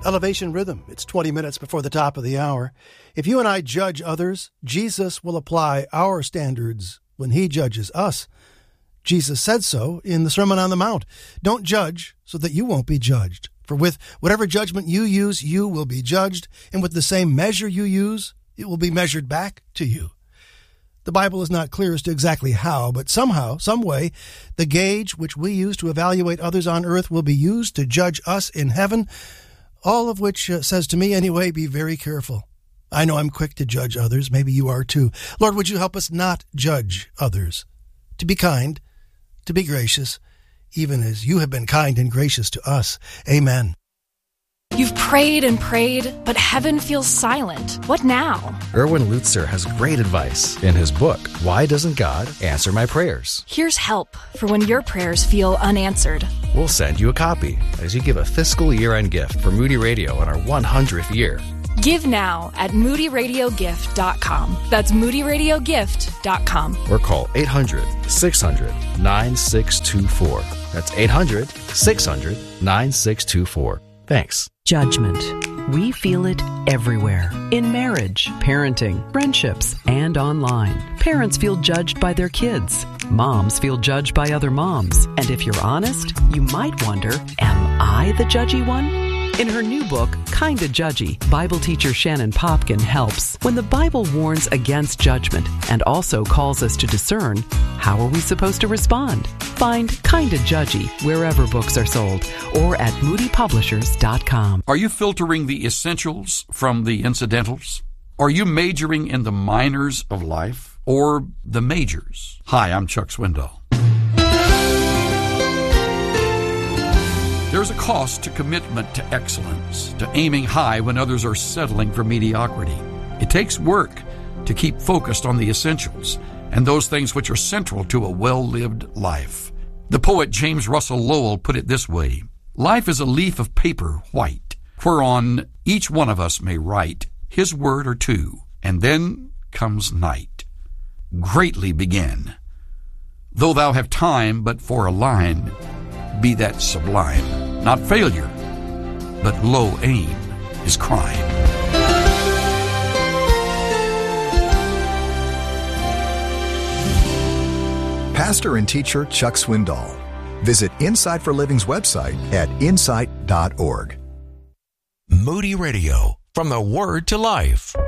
Elevation Rhythm. It's 20 minutes before the top of the hour. If you and I judge others, Jesus will apply our standards when he judges us. Jesus said so in the Sermon on the Mount. Don't judge so that you won't be judged. For with whatever judgment you use, you will be judged. And with the same measure you use, it will be measured back to you. The Bible is not clear as to exactly how, but somehow, some way, the gauge which we use to evaluate others on earth will be used to judge us in heaven. All of which says to me anyway, be very careful. I know I'm quick to judge others. Maybe you are too. Lord, would you help us not judge others? To be kind, to be gracious, even as you have been kind and gracious to us. Amen. You've prayed and prayed, but heaven feels silent. What now? Erwin Lutzer has great advice in his book, Why Doesn't God Answer My Prayers? Here's help for when your prayers feel unanswered. We'll send you a copy as you give a fiscal year-end gift for Moody Radio on our 100th year. Give now at moodyradiogift.com. That's moodyradiogift.com. Or call 800-600-9624. That's 800-600-9624. Thanks. Judgment. We feel it everywhere. In marriage, parenting, friendships, and online. Parents feel judged by their kids. Moms feel judged by other moms. And if you're honest, you might wonder, am I the judgy one? In her new book, Kinda Judgy, Bible teacher Shannon Popkin helps. When the Bible warns against judgment and also calls us to discern, how are we supposed to respond? Find Kinda Judgy wherever books are sold or at moodypublishers.com. Are you filtering the essentials from the incidentals? Are you majoring in the minors of life or the majors? Hi, I'm Chuck Swindoll. There's a cost to commitment to excellence, to aiming high when others are settling for mediocrity. It takes work to keep focused on the essentials and those things which are central to a well-lived life. The poet James Russell Lowell put it this way: life is a leaf of paper white, whereon each one of us may write his word or two, and then comes night. Greatly begin. Though thou have time but for a line, be that sublime. Not failure, but low aim is crime. Pastor and teacher Chuck Swindoll. Visit Insight for Living's website at insight.org. Moody Radio, from the Word to Life.